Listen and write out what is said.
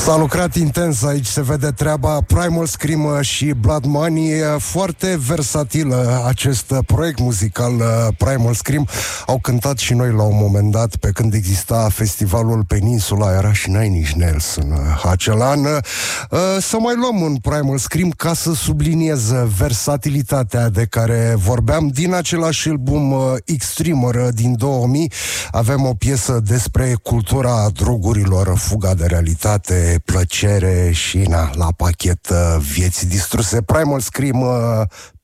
S-a lucrat intens aici, se vede treaba. Primal Scream și Blood Money, foarte versatil acest proiect muzical. Primal Scream au cântat și noi la un moment dat, pe când exista festivalul Peninsula, era și Nine Inch Nails în acel an. Să mai luăm un Primal Scream ca să subliniez versatilitatea de care vorbeam. Din același album Extremer din 2000 avem o piesă despre cultura drogurilor, fuga de realitate, plăcere și la pachet vieți distruse. Primal Scream,